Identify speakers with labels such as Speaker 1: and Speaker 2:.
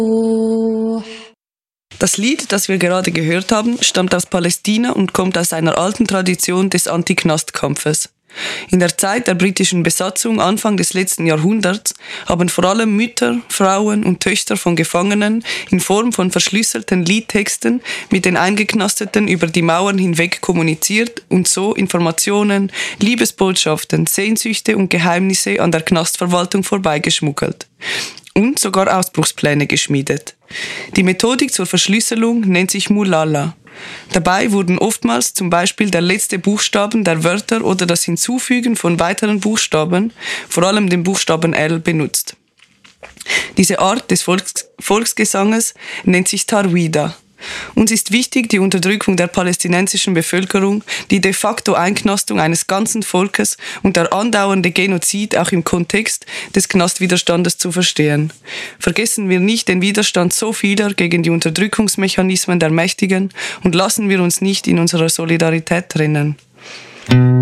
Speaker 1: Das Lied, das wir gerade gehört haben, stammt aus Palästina und kommt aus einer alten Tradition des Anti-Knast-Kampfes. In der Zeit der britischen Besatzung Anfang des letzten Jahrhunderts haben vor allem Mütter, Frauen und Töchter von Gefangenen in Form von verschlüsselten Liedtexten mit den Eingeknasteten über die Mauern hinweg kommuniziert und so Informationen, Liebesbotschaften, Sehnsüchte und Geheimnisse an der Knastverwaltung vorbeigeschmuggelt und sogar Ausbruchspläne geschmiedet. Die Methodik zur Verschlüsselung nennt sich Mulala. Dabei wurden oftmals zum Beispiel der letzte Buchstaben der Wörter oder das Hinzufügen von weiteren Buchstaben, vor allem den Buchstaben L, benutzt. Diese Art des Volksgesanges nennt sich Tarwida. Uns ist wichtig die Unterdrückung der palästinensischen Bevölkerung, die de facto Einknastung eines ganzen Volkes und der andauernde Genozid auch im Kontext des Knastwiderstandes zu verstehen. Vergessen wir nicht den Widerstand so vieler gegen die Unterdrückungsmechanismen der Mächtigen und lassen wir uns nicht in unserer Solidarität trennen.